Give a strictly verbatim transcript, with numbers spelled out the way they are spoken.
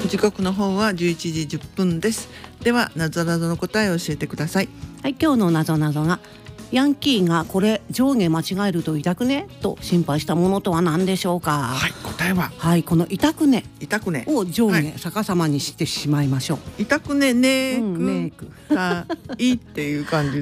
時刻の方はじゅういちじじゅっぷんです。ではなぞなぞの答えを教えてください。 はい、今日のなぞなぞが、ヤンキーがこれ上下間違えると痛くねと心配したものとは何でしょうか。 はい、答えは、 はい、この痛くね痛くねを上下、 はい、 逆さまにしてしまいましょう。 痛くねねうんねーくかいっていう感じ